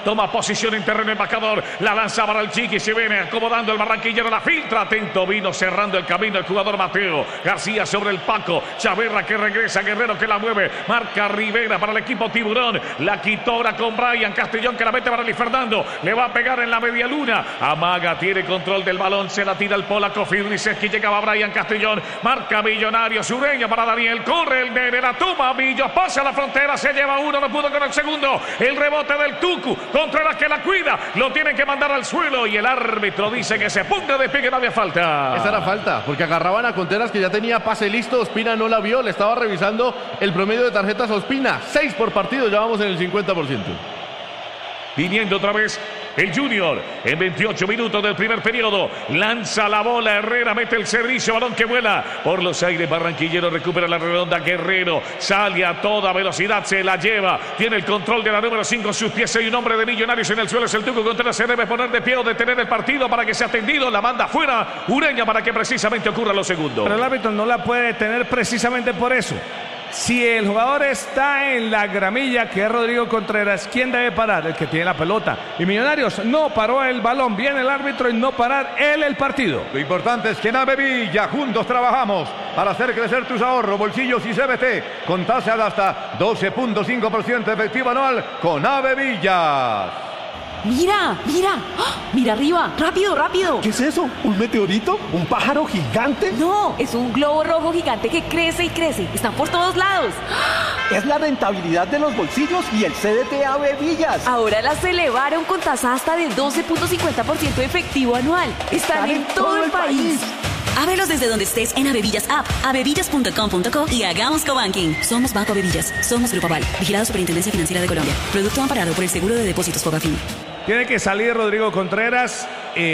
toma posición en terreno embajador, la lanza para el Chiqui, se viene acomodando el barranquillero, la filtra, atento, vino cerrando el camino el jugador Mateo García sobre el Paco, Chaverra que regresa, Guerrero que la mueve, marca Rivera para el equipo Tiburón, la quitó ahora con Brian Castellón que la mete para Luis Fernando, le va a pegar en la media luna, amaga, tiene control del balón, se la tira el polaco Fidriseski, llegaba Brian Castellón, marca Millonarios, Ureña para Daniel, corre el Nene, la toma Millos, pasa la frontera, se lleva uno, no pudo con el segundo, el rebote del Tucu, Contreras que la cuida, lo tienen que mandar al suelo y el árbitro dice que se ponga de pie, que no había falta. Esa era falta, porque agarraban a Contreras que ya tenía pase listo, Ospina no la vio, le estaba revisando el promedio de tarjetas a Ospina, 6 por partido, ya vamos en el 50%. Viniendo otra vez el Junior en 28 minutos del primer periodo. Lanza la bola Herrera, mete el servicio, balón que vuela por los aires. Barranquillero recupera la redonda. Guerrero sale a toda velocidad, se la lleva. Tiene el control de la número 5 en sus pies. Hay un hombre de Millonarios en el suelo. Es el Tuco Contreras. Se debe poner de pie o detener el partido para que sea atendido. La manda fuera Ureña para que precisamente ocurra lo segundo. Pero el árbitro no la puede detener precisamente por eso. Si el jugador está en la gramilla, que es Rodrigo Contreras, ¿quién debe parar? El que tiene la pelota. Y Millonarios no paró el balón. Viene el árbitro y no parar él el partido. Lo importante es que en Avevilla juntos trabajamos para hacer crecer tus ahorros, bolsillos y CBT con tasa de hasta 12.5% efectivo anual con Avevillas. ¡Mira! ¡Mira! ¡Ah! ¡Mira arriba! ¡Rápido, rápido! ¿Qué es eso? ¿Un meteorito? ¿Un pájaro gigante? No, es un globo rojo gigante que crece y crece. Están por todos lados. Es la rentabilidad de los bolsillos y el CDT Avevillas. Ahora las elevaron con tasa hasta de 12.50% efectivo anual. Están en todo el país. Ábrelos desde donde estés en Avevillas App, avevillas.com.co y hagamos cobanking. Somos Banco Avevillas. Somos Grupo Aval. Vigilado Superintendencia Financiera de Colombia. Producto amparado por el Seguro de Depósitos Fogafín. Tiene que salir Rodrigo Contreras.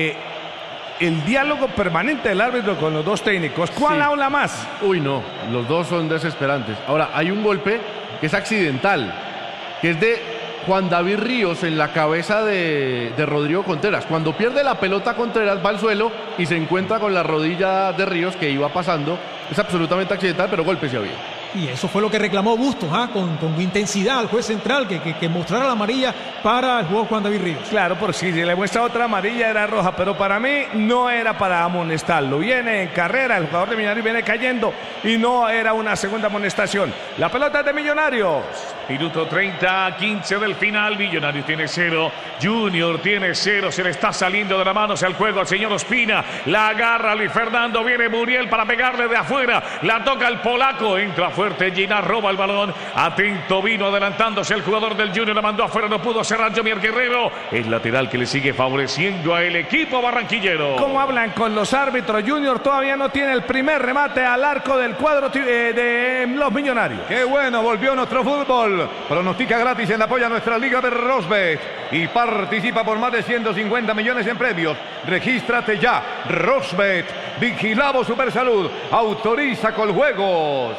El diálogo permanente del árbitro con los dos técnicos. ¿Cuál Sí. habla más? Uy, no, los dos son desesperantes. Ahora, hay un golpe que es accidental, que es de Juan David Ríos en la cabeza de Rodrigo Contreras. Cuando pierde la pelota Contreras va al suelo y se encuentra con la rodilla de Ríos que iba pasando. Es absolutamente accidental, pero golpe sí había. Y eso fue lo que reclamó Bustos, con intensidad al juez central, que mostrara la amarilla para el jugador Juan David Ríos. Claro, por si le muestra otra amarilla era roja, pero para mí no era para amonestarlo. Viene en carrera, el jugador de Millonarios viene cayendo y no era una segunda amonestación. La pelota es de Millonarios. Minuto 30, 15 del final. Millonarios tiene 0, Junior tiene 0. Se le está saliendo de la mano al juego al señor Ospina. La agarra Luis Fernando. Viene Muriel para pegarle de afuera. La toca el polaco. Entra fuerte. Gina roba el balón. Atento, vino adelantándose el jugador del Junior. La mandó afuera. No pudo cerrar Jomier Guerrero. El lateral que le sigue favoreciendo al equipo barranquillero. ¿Cómo hablan con los árbitros? Junior todavía no tiene el primer remate al arco del cuadro de los Millonarios. ¡Qué bueno! Volvió nuestro fútbol. Pronostica gratis en apoyo a nuestra liga de Rosbet y participa por más de 150 millones en premios. Regístrate ya. Rosbet. Vigilado Supersalud. Autoriza con juegos.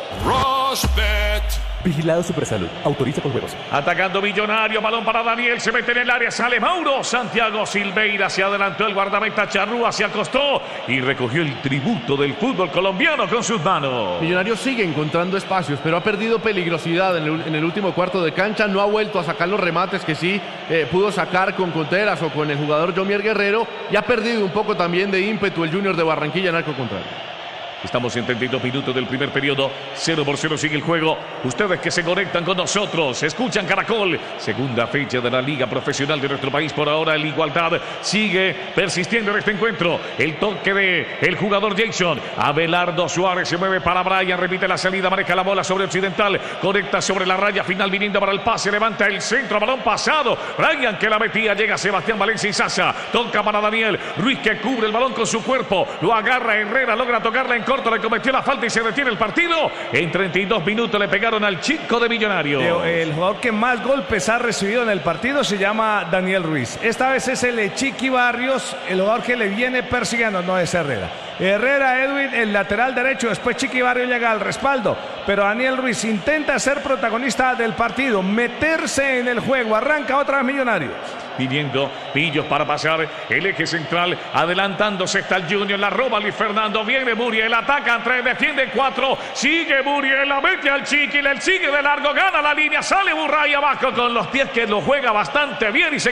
Rosbet. Vigilado Supersalud. Autoriza con juegos. Atacando Millonario, balón para Daniel, se mete en el área, sale Mauro, Santiago Silveira, se adelantó el guardameta Charrúa, se acostó y recogió el tributo del fútbol colombiano con sus manos. Millonarios sigue encontrando espacios, pero ha perdido peligrosidad en el último cuarto de cancha, no ha vuelto a sacar los remates que sí pudo sacar con Contreras o con el jugador Jomier Guerrero, y ha perdido un poco también de ímpetu el Junior de Barranquilla en arco contrario. Estamos en 32 minutos del primer periodo. 0-0 sigue el juego. Ustedes que se conectan con nosotros, escuchan Caracol. Segunda fecha de la Liga Profesional de nuestro país. Por ahora el Igualdad sigue persistiendo en este encuentro. El toque de el jugador Jason. Abelardo Suárez se mueve para Brian. Repite la salida, maneja la bola sobre Occidental. Conecta sobre la raya final viniendo para el pase. Levanta el centro, balón pasado. Brian que la metía. Llega Sebastián Valencia y Sasa. Toca para Daniel Ruiz que cubre el balón con su cuerpo. Lo agarra Herrera. Logra tocarla en corto, le cometió la falta y se detiene el partido. En 32 minutos le pegaron al chico de Millonarios. El jugador que más golpes ha recibido en el partido se llama Daniel Ruiz. Esta vez es el Chiqui Barrios, el jugador que le viene persiguiendo, no es Herrera. Herrera, Edwin, el lateral derecho, después Chiqui Barrios llega al respaldo, pero Daniel Ruiz intenta ser protagonista del partido, meterse en el juego, arranca otra vez Millonarios. Pidiendo Pillos para pasar el eje central, adelantándose está el Junior, la roba Luis Fernando, viene Muriel, atacan 3, defiende 4, sigue Muriel, la mete al Chiqui, le sigue de largo, gana la línea, sale Burray abajo con los pies que lo juega bastante bien y se